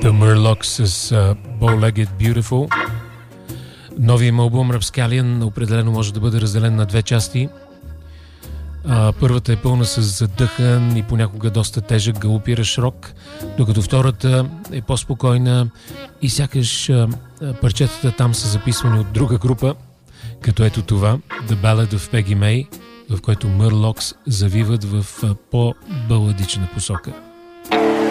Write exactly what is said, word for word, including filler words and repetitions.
The Murlocs с uh, Bow-Legged Beautiful. Новия им албум Rapscallion определено може да бъде разделен на две части. Uh, първата е пълна с задъхан и понякога доста тежък галопиращ рок, докато втората е по-спокойна и сякаш uh, парчетата там са записвани от друга група, като ето това, The Ballad of Peggy May, в който Murlocs завиват в uh, по-баладична посока.